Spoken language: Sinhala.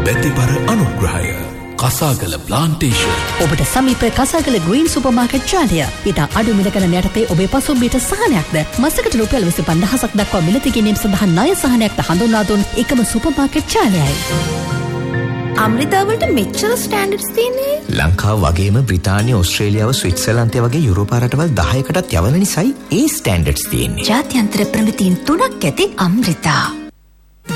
බැතිපර අනුග්‍රහය කසාගල ප්ලාන්ටේෂන්. ඔබට සමීප කසාගල ග්‍රීන් සුපර්මාකට් ජාලය. ඉතා අඩු මිල ගණන් යටතේ ඔබේ පසුම්බියට සහනයක්ද මසකට රුපියල් 25000ක් දක්වා මිලති ගැනීම සඳහා ණය සහනයක්ද හඳුන්වා දුන් එකම සුපර්මාකට් ජාලයයි. අමෘතාවලට මෙච්චර ස්ටෑන්ඩඩ්ස් තියෙන්නේ ලංකාව වගේම බ්‍රිතාන්‍ය, ඕස්ට්‍රේලියාව, ස්විට්සර්ලන්තය වගේ යුරෝපා රටවල් 10කටත් යවන නිසායි ඒ ස්ටෑන්ඩඩ්ස් තියෙන්නේ. ජාත්‍යන්තර ප්‍රමිතීන් 3ක් ඇති අමෘතා.